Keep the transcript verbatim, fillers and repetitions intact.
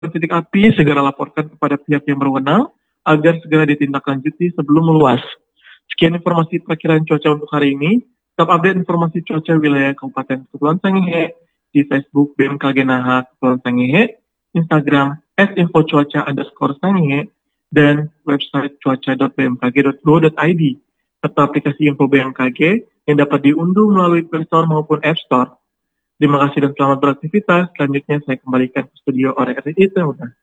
titik api, segera laporkan kepada pihak yang berwenang agar segera ditindaklanjuti sebelum meluas. Sekian informasi perkiraan cuaca untuk hari ini. Tetap update informasi cuaca wilayah Kabupaten Kepulauan Sangihe di Facebook B M K G Naha Kepulauan Sangihe, Instagram at info cuaca underscore Sangihe, dan website cuaca dot b m k g dot go dot i d, serta aplikasi info B M K G yang dapat diunduh melalui Play Store maupun App Store. Terima kasih dan selamat beraktivitas. Selanjutnya saya kembalikan ke studio oleh R I T.